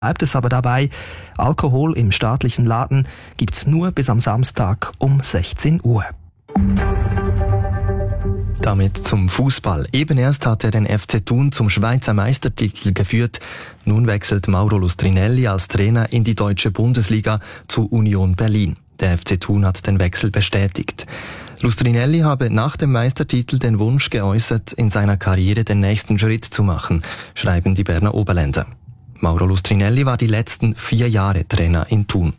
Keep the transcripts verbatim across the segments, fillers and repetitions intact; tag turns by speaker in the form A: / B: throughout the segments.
A: Bleibt es aber dabei, Alkohol im staatlichen Laden gibt's nur bis am Samstag um sechzehn Uhr.
B: Damit zum Fußball. Eben erst hat er den F C Thun zum Schweizer Meistertitel geführt. Nun wechselt Mauro Lustrinelli als Trainer in die deutsche Bundesliga zu Union Berlin. Der F C Thun hat den Wechsel bestätigt. Lustrinelli habe nach dem Meistertitel den Wunsch geäußert, in seiner Karriere den nächsten Schritt zu machen, schreiben die Berner Oberländer. Mauro Lustrinelli war die letzten vier Jahre Trainer in Thun.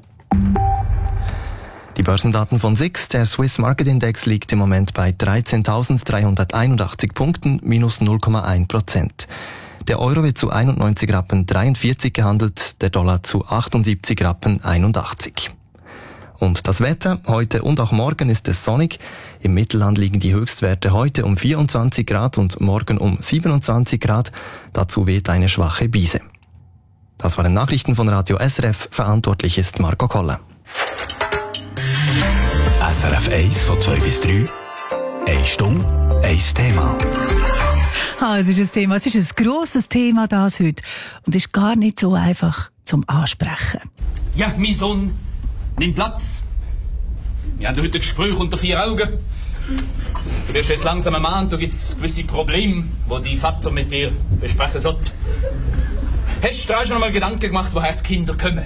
B: Die Börsendaten von S I X, der Swiss Market Index, liegt im Moment bei dreizehntausenddreihunderteinundachtzig Punkten, minus null Komma eins Prozent. Der Euro wird zu einundneunzig Rappen dreiundvierzig gehandelt, der Dollar zu achtundsiebzig Rappen einundachtzig. Und das Wetter, heute und auch morgen ist es sonnig. Im Mittelland liegen die Höchstwerte heute um vierundzwanzig Grad und morgen um siebenundzwanzig Grad. Dazu weht eine schwache Brise. Das waren Nachrichten von Radio S R F, verantwortlich ist Marco Koller.
C: S R F eins von zwei bis drei. Eine Stunde, ein Thema.
D: Ah, es ist ein Thema, es ist ein grosses Thema das heute. Und es ist gar nicht so einfach zum Ansprechen.
E: Ja, mein Sohn, nimm Platz. Wir haben heute ein Gespräch unter vier Augen. Du wirst jetzt langsam ein Mann, da gibt es gewisse Probleme, die dein Vater mit dir besprechen sollte. Hast du dir auch schon einmal Gedanken gemacht, woher die Kinder kommen?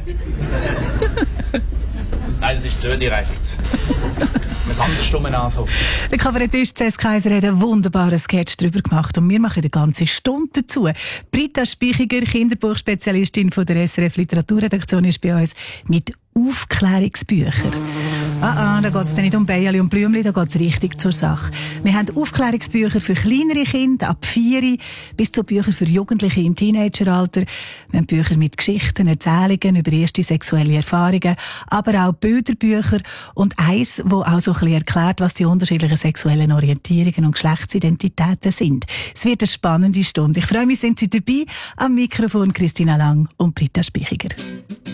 E: Nein, das ist zu direkt. Wir müssen andersrum anfangen.
D: Der Kabarettist Cesc Kaiser hat einen wunderbaren Sketch darüber gemacht und wir machen eine ganze Stunde dazu. Britta Spichiger, Kinderbuchspezialistin von der S R F Literaturredaktion, ist bei uns mit Aufklärungsbüchern. Ah, ah, da geht es nicht um Beijeli und Blümli, da geht es richtig zur Sache. Wir haben Aufklärungsbücher für kleinere Kinder ab vier bis zu Bücher für Jugendliche im Teenageralter. Wir haben Bücher mit Geschichten, Erzählungen über erste sexuelle Erfahrungen, aber auch Bilderbücher und eins, wo auch so ein bisschen erklärt, was die unterschiedlichen sexuellen Orientierungen und Geschlechtsidentitäten sind. Es wird eine spannende Stunde. Ich freue mich, sind Sie dabei. Am Mikrofon Christina Lang und Britta Spichiger.